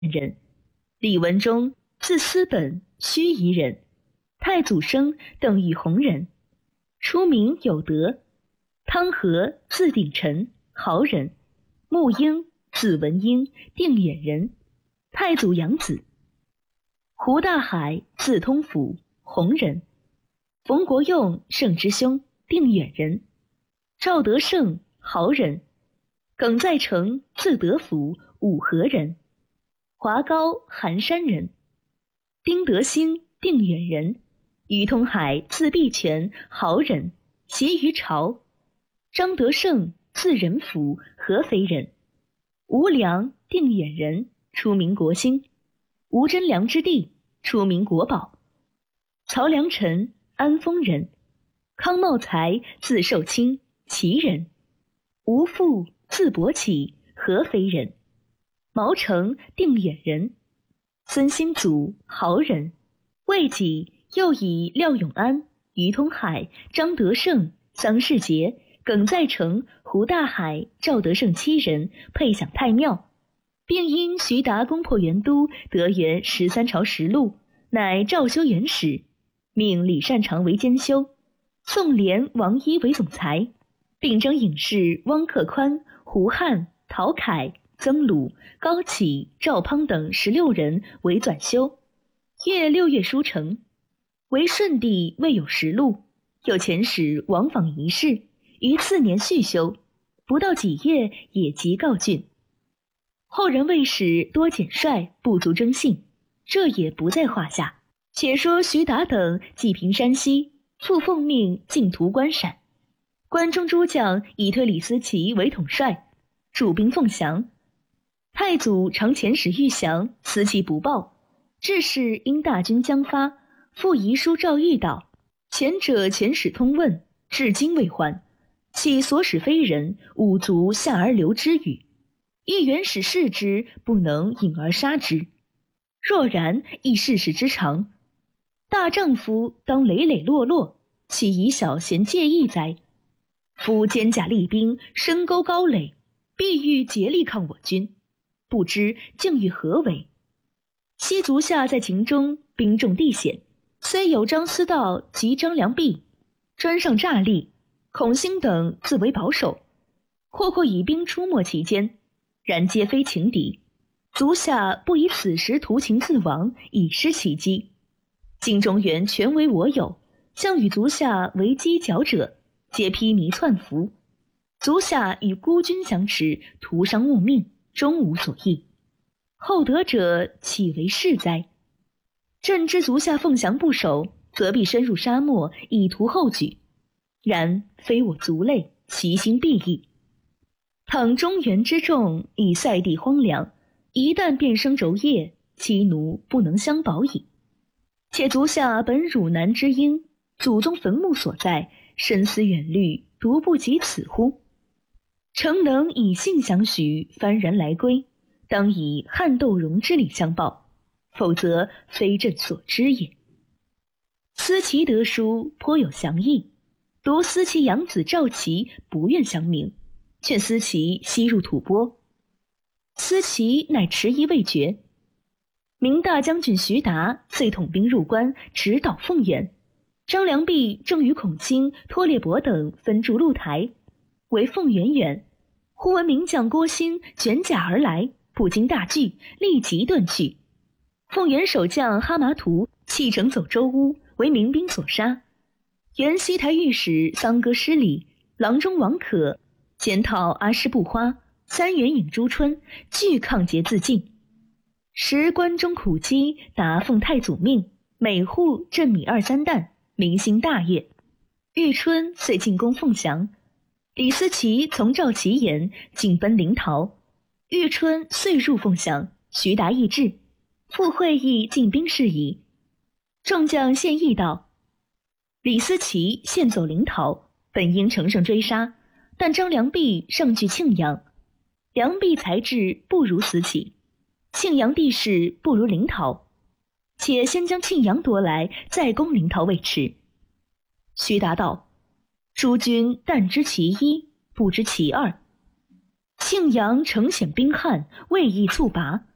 人。李文忠，字思本，盱眙人，太祖生，邓禹弘人，出名有德。汤和，字鼎臣，亳人。穆英，字文英，定远人，太祖养子。胡大海，字通甫，洪人。冯国用，盛之兄，定远人。赵德胜，亳人。耿在成，字德甫，武河人。华高，含山人。丁德兴，定远人。于通海，字必全，亳人，袭于朝。张德胜，字仁甫，合肥人。吴良，定远人，出名国兴。吴真良之弟，出名国宝。曹良臣，安丰人。康茂才，字寿卿，齐人。吴复，字伯起，合肥人。毛成，定远人。孙兴祖，亳人。魏己又以廖永安、于通海、张德胜、桑士节、耿在成、胡大海、赵德胜7人配享太庙，并因徐达攻破元都，得元13朝实录，乃诏修元史，命李善长为监修，宋濂、王一为总裁，并征隐士汪克宽、胡汉、陶凯、曾鲁、高启、赵滂等16人为纂修。越6月书成，为顺帝未有实录，又遣使往访一事，于次年续修，不到几月也即告竣。后人谓使多简率，不足征信，这也不在话下。且说徐达等济平山西，复奉命进图关陕，关中诸将以推李思齐为统帅，驻兵凤翔。太祖常遣使欲降，思齐不报，致使因大军将发，复遗书诏谕道：前者遣使通问，至今未还，其所使非人，吾卒下而留之语。亦元使视之，不能引而杀之。若然，亦世事之常。大丈夫当累累落落，岂以小贤介意哉？夫坚甲厉兵，深沟高垒，必欲竭力抗我军，不知竟欲何为？西足下在秦中，兵重地险，虽有张思道及张良弼专上诈立，孔兴等自为保守，或以兵出没其间，然皆非情敌。足下不以此时图情自亡，以失其机。晋中原全为我有，向与足下为犄角者，皆披靡窜伏。足下与孤军相持，徒伤误命，终无所益。后得者岂为是哉？朕知足下凤翔不守，则必深入沙漠，以图后举。然非我族类，其心必异。倘中原之众以塞地荒凉，一旦变生轴业，妻奴不能相保矣。且足下本汝南之婴，祖宗坟墓所在，深思远虑，独不及此乎？诚能以信相许，幡然来归，当以汉斗戎之礼相报，否则非朕所知也。思齐得书，颇有降意，独思齐养子赵齐不愿相明，劝思齐西入吐蕃。思齐乃迟疑未决。明大将军徐达遂统兵入关，直捣凤原。张良弼正与孔卿、托列伯等分驻露台，为凤原远。忽闻名将郭兴卷甲而来，不经大惧，立即遁去。凤原守将哈麻图弃城走周乌，为民兵所杀。原西台御史桑哥失礼，郎中王可检讨阿诗不花、三元尹朱春，俱抗节自尽。时关中苦饥，达奉太祖命，每户赈米2-3担，民心大悦。玉春遂进攻凤翔，李思齐从赵其言，进奔临洮。玉春遂入凤翔，徐达亦至，复会议进兵事宜。众将献议道：李思齐现走临洮，本应乘胜追杀，但张良弼上据庆阳，良弼才智不如思齐，庆阳地势不如临洮，且先将庆阳夺来，再攻临洮未迟。徐达道：诸君但知其一，不知其二。庆阳诚显兵悍，未易速拔，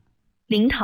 临洮